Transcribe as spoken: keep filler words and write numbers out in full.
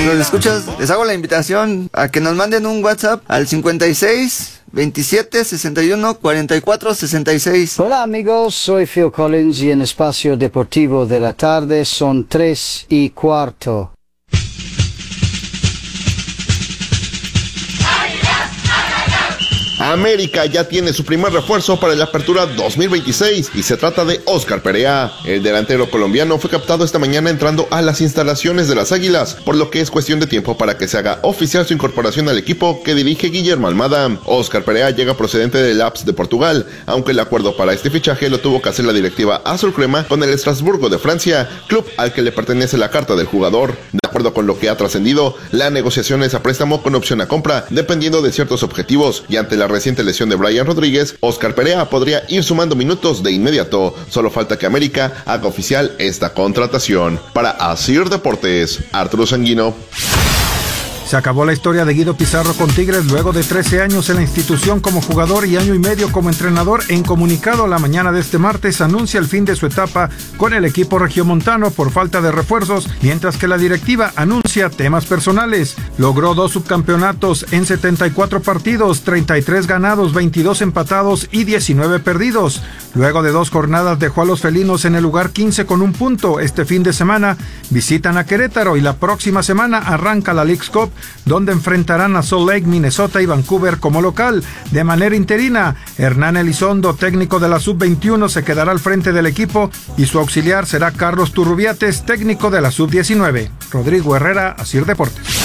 los escuchas, les hago la invitación a que nos manden un WhatsApp al cincuenta y seis, veintisiete, sesenta y uno, cuarenta y cuatro, sesenta y seis. Hola amigos, soy Phil Collins y en Espacio Deportivo de la Tarde son tres y cuarto. América ya tiene su primer refuerzo para la apertura dos mil veintiséis y se trata de Óscar Perea. El delantero colombiano fue captado esta mañana entrando a las instalaciones de las Águilas, por lo que es cuestión de tiempo para que se haga oficial su incorporación al equipo que dirige Guillermo Almada. Óscar Perea llega procedente del A P S de Portugal, aunque el acuerdo para este fichaje lo tuvo que hacer la directiva azul crema con el Estrasburgo de Francia, club al que le pertenece la carta del jugador. De acuerdo con lo que ha trascendido, la negociación es a préstamo con opción a compra, dependiendo de ciertos objetivos, y ante la reciente lesión de Brian Rodríguez, Óscar Perea podría ir sumando minutos de inmediato. Solo falta que América haga oficial esta contratación. Para Asir Deportes, Arturo Sanguino. Se acabó la historia de Guido Pizarro con Tigres luego de trece años en la institución como jugador y año y medio como entrenador. En comunicado la mañana de este martes anuncia el fin de su etapa con el equipo regiomontano por falta de refuerzos, mientras que la directiva anuncia temas personales. Logró dos subcampeonatos en setenta y cuatro partidos, treinta y tres ganados, veintidós empatados y diecinueve perdidos. Luego de dos jornadas dejó a los felinos en el lugar quince con un punto. Este fin de semana visitan a Querétaro y la próxima semana arranca la Leagues Cup, donde enfrentarán a Salt Lake, Minnesota y Vancouver como local. De manera interina, Hernán Elizondo, técnico de la sub veintiuno, se quedará al frente del equipo y su auxiliar será Carlos Turrubiates, técnico de la sub diecinueve. Rodrigo Herrera, Asir Deportes.